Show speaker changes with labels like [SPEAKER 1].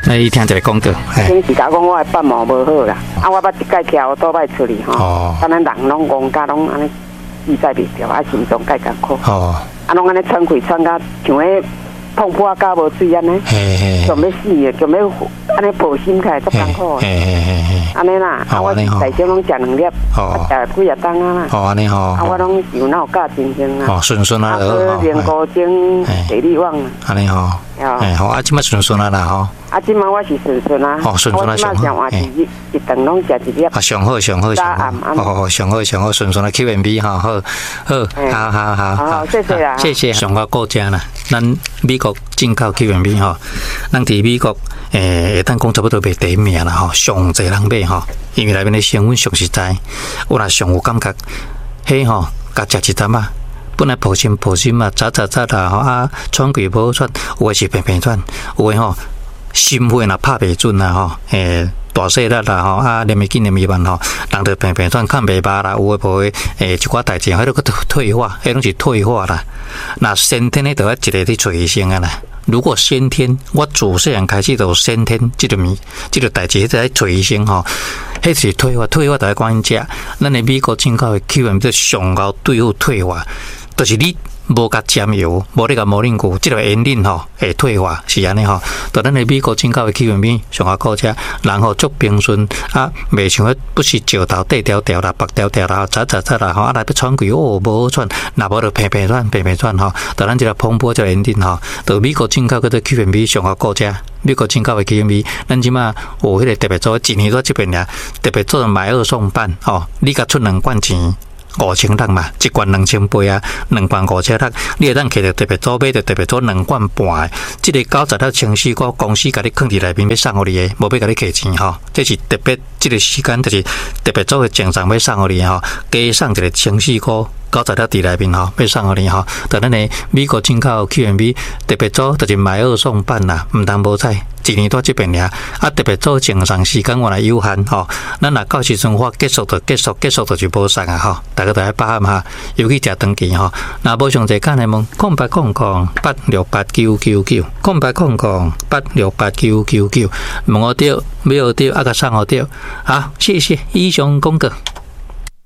[SPEAKER 1] 那伊听一个讲道，
[SPEAKER 2] 先是甲讲我的鼻毛无好啦，我捌一届徛倒摆出去吼，咱人拢讲甲拢安尼记载袂掉，心脏介艰苦，拢安尼喘气喘甲像迄碰破甲无水安尼，想要死的，想要安尼抱心起来足艰苦的，安尼啦，我大少拢食2粒，食几啊冬啊啦，
[SPEAKER 1] 安尼吼，
[SPEAKER 2] 我拢有那有教真经啦，
[SPEAKER 1] 顺顺啊，
[SPEAKER 2] 练高经地理网啦，
[SPEAKER 1] 安尼吼，好，即摆顺顺啊啦吼。
[SPEAKER 2] 即摆我是顺顺啊，
[SPEAKER 1] 顺顺啊，上好，
[SPEAKER 2] 一顿拢食1粒，
[SPEAKER 1] 上好，上好，上好，上好，上好，顺顺啊 ，Q&B 哈，好，
[SPEAKER 2] 谢谢啦，
[SPEAKER 1] 谢谢，上个国家啦，咱美国进口 Q&B 哈，咱伫美国会当讲差不多卖第一名啦吼，上侪人买吼，因为内面的成分上实在，我若上有感觉，迄吼，甲食一针啊。本来抱心啊，早啦吼啊，喘气无喘，有诶是平喘，有诶吼心肺若拍袂准啦吼，大细力啦吼啊，连袂紧连袂慢吼，人着平喘看袂捌啦，有诶无诶一寡代志，迄个退化，迄拢是退化啦。那先天诶，就要一个去找医生啊啦。如果先天，我自细汉开始就先天即个代志，在找医生吼，迄是退化就要管食。咱诶美国进口诶 Q&B 上高对付退化。就是你无甲沾油，无你甲摩令骨，即个盐磷吼会退化，是安尼吼。但咱的美国进口的 Q&B 上下好食，然后足平顺啊，袂像迄不是石头短条条啦、白条条啦、窄啦吼，啊来要喘气无好喘，若无就平喘吼。但咱即个澎湃即个盐磷吼，就美国进口嗰个 Q&B 上下好食。美国进口的 Q&B， 咱即马有迄个特别做，1年在这边俩特别做买2送半吼，你甲出2罐钱。5000克嘛，一罐2000杯啊，2罐5000克，你会当摕着特别组买着特别组2罐半的，即个90粒清洗锅公司甲你放伫内面要送互你的，无要甲你摕钱吼，这是特别即个时间就是特别组的正常要送互你吼，加送一个清洗锅。90粒伫内面吼，要送互你吼。但咱的美国进口 Q&B 特别组就是买2送半啦，毋通无采。1年在这边俩，啊特别做正常时间原来有限吼，咱若到时阵话结束就是无送啊吼，大家都要把握哈，尤其食长期吼。若无上侪干的问，0800868999，0800868999，问我对，没有对，啊个送我对，好，谢谢以上公告。